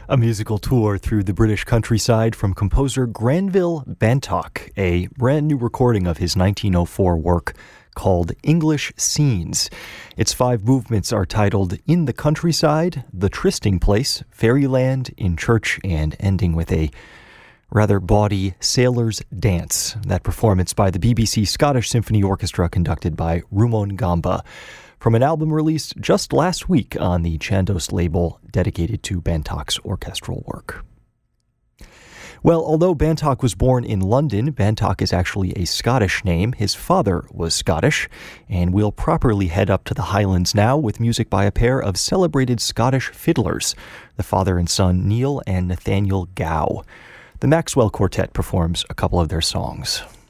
A musical tour through the British countryside from composer Granville Bantock, a brand new recording of his 1904 work called English Scenes. Its 5 movements are titled In the Countryside, The Trysting Place, Fairyland, In Church, and ending with a rather bawdy Sailor's Dance. That performance by the BBC Scottish Symphony Orchestra conducted by Rumon Gamba, from an album released just last week on the Chandos label dedicated to Bantock's orchestral work. Well, although Bantock was born in London, Bantock is actually a Scottish name. His father was Scottish, and we'll properly head up to the Highlands now with music by a pair of celebrated Scottish fiddlers, the father and son Neil and Nathaniel Gow. The Maxwell Quartet performs a couple of their songs.